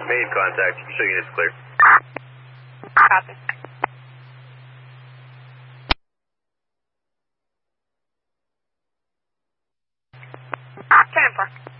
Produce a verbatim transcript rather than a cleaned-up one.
Main contact. Show units clear. Copy. ten four.